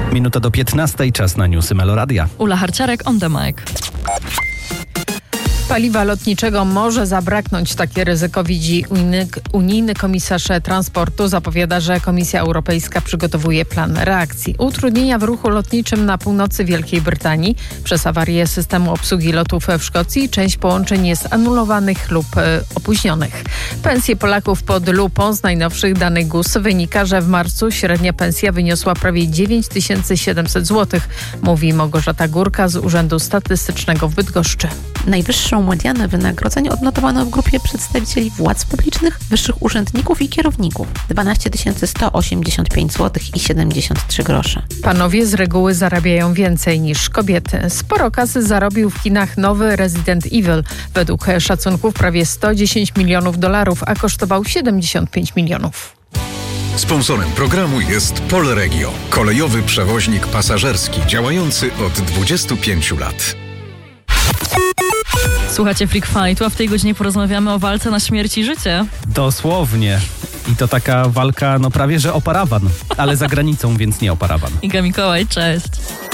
Minuta do 15, czas na newsy Meloradia. Ula Harciarek, on the mic. Paliwa lotniczego może zabraknąć. Takie ryzyko widzi unijny komisarz transportu. Zapowiada, że Komisja Europejska przygotowuje plan reakcji. Utrudnienia w ruchu lotniczym na północy Wielkiej Brytanii przez awarię systemu obsługi lotów w Szkocji. Część połączeń jest anulowanych lub opóźnionych. Pensje Polaków pod lupą. Z najnowszych danych GUS wynika, że w marcu średnia pensja wyniosła prawie 9700 zł, mówi Małgorzata Górka z Urzędu Statystycznego w Bydgoszczy. Najwyższą medianę wynagrodzeń odnotowano w grupie przedstawicieli władz publicznych, wyższych urzędników i kierowników. 12 185 zł i 73 grosze. Panowie z reguły zarabiają więcej niż kobiety. Sporo kasy zarobił w kinach nowy Resident Evil. Według szacunków prawie 110 milionów dolarów, a kosztował 75 milionów. Sponsorem programu jest Polregio, kolejowy przewoźnik pasażerski działający od 25 lat. Słuchacie Freak Fightu, a w tej godzinie porozmawiamy o walce na śmierć i życie. Dosłownie. I to taka walka, prawie że o parawan, ale za granicą, więc nie o parawan. Iga Mikołaj, cześć.